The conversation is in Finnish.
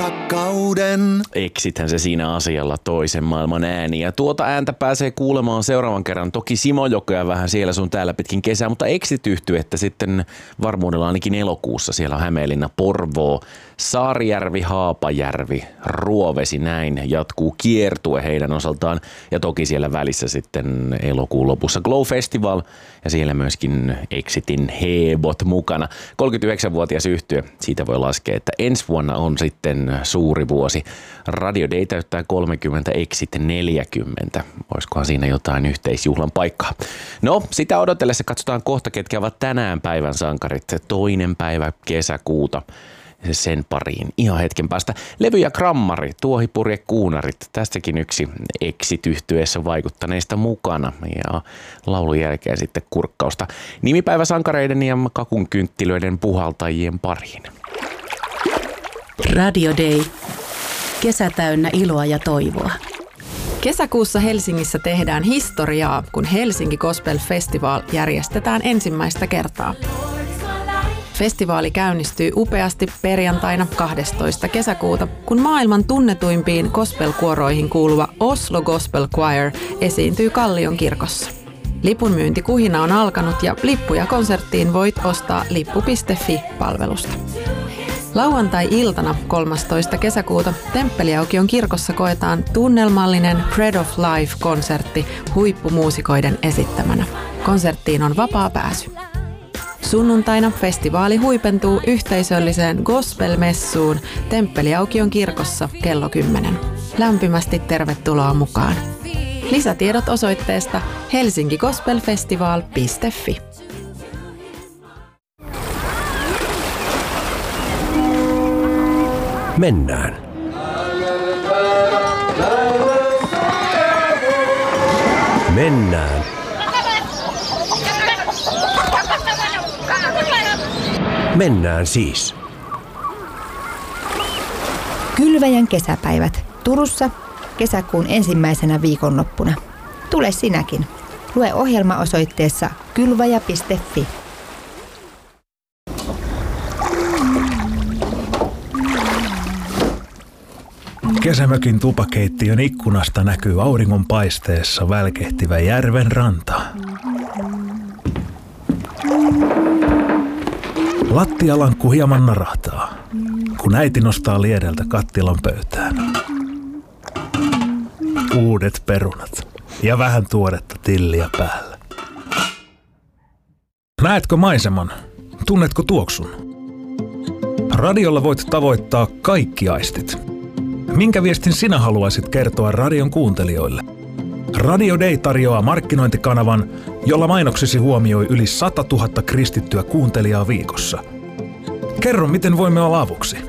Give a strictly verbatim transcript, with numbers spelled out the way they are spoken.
rakkauden. Exithän se siinä asialla toisen maailman ääni. Ja tuota ääntä pääsee kuulemaan seuraavan kerran. Toki Simojokea vähän siellä sun täällä pitkin kesää, mutta Exit-yhtyeettä sitten varmuudella ainakin elokuussa. Siellä on Hämeenlinna, Porvoo, Saarijärvi, Haapajärvi, Ruovesi, näin jatkuu kiertue heidän osaltaan. Ja toki siellä välissä sitten elokuun lopussa Glow Festival ja siellä myöskin Exitin Hebot mukana. kolmekymmentäyhdeksänvuotias yhtye, siitä voi laskea, että ensi vuonna on sitten suuri vuosi. Radio Day täyttää kolmekymmentä, Exit neljäkymmentä. Olisikohan siinä jotain yhteisjuhlan paikkaa? No, sitä odotellessa katsotaan kohta, ketkä ovat tänään päivän sankarit. Toinen päivä kesäkuuta. Sen pariin ihan hetken päästä. Levy ja grammari, Tuohipurje Kuunarit, tästäkin yksi Exit-yhtyeessä vaikuttaneista mukana ja laulun jälkeen sitten kurkkausta nimipäiväsankareiden ja kakunkynttilöiden puhaltajien pariin. Radio Day. Kesä täynnä iloa ja toivoa. Kesäkuussa Helsingissä tehdään historiaa, kun Helsinki Gospel Festival järjestetään ensimmäistä kertaa. Festivaali käynnistyy upeasti perjantaina kahdestoista kesäkuuta, kun maailman tunnetuimpiin gospel-kuoroihin kuuluva Oslo Gospel Choir esiintyy Kallion kirkossa. Lipunmyyntikuhina on alkanut ja lippuja konserttiin voit ostaa lippu piste fi-palvelusta. Lauantai-iltana kolmastoista kesäkuuta Temppeliaukion kirkossa koetaan tunnelmallinen Bread of Life-konsertti huippumuusikoiden esittämänä. Konserttiin on vapaa pääsy. Sunnuntaina festivaali huipentuu yhteisölliseen gospel-messuun Temppeliaukion kirkossa kello kymmenen. Lämpimästi tervetuloa mukaan. Lisätiedot osoitteesta helsinkigospelfestival piste fi. Mennään. Mennään. Mennään siis. Kylväjän kesäpäivät Turussa kesäkuun ensimmäisenä viikonloppuna. Tule sinäkin. Lue ohjelma osoitteessa kylväjä piste fi. Kesämökin tupakeittiön ikkunasta näkyy auringonpaisteessa välkehtivä järven ranta. Lattialankku hieman narahtaa, kun äiti nostaa liedeltä kattilan pöytään. Uudet perunat ja vähän tuoretta tilliä päällä. Näetkö maiseman? Tunnetko tuoksun? Radiolla voit tavoittaa kaikki aistit. Minkä viestin sinä haluaisit kertoa radion kuuntelijoille? Radio Day tarjoaa markkinointikanavan, jolla mainoksesi huomioi yli sata tuhatta kristittyä kuuntelijaa viikossa. Kerro, miten voimme olla avuksi.